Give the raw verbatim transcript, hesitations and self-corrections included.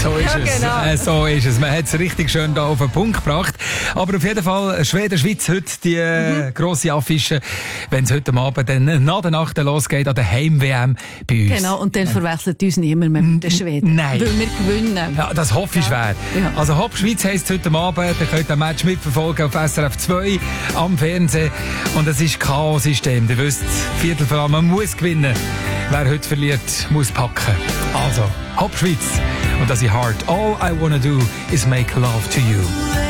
So ist Ja, es. genau. Äh, so ist es. Man hat es richtig schön da auf den Punkt gebracht. Aber auf jeden Fall Schweden-Schweiz heute die äh, Mhm. grosse Affische, wenn es heute Abend dann nach der Nacht losgeht an der Heim-W M bei uns. Genau, und dann verwechselt uns niemand mehr mit den Schweden. Nein. Weil wir gewinnen. Ja, das hoffe ich schwer. Ja. Also Hopp Schweiz heisst heute Abend, ihr könnt das Match mitverfolgen auf S R F zwei am Fernsehen. Und es ist Chaos-System. Ihr wisst, Viertelfinale, man muss gewinnen. Wer heute verliert, muss packen. Also, Hopp Schweiz. Und das ist hard. All I wanna do is make love to you.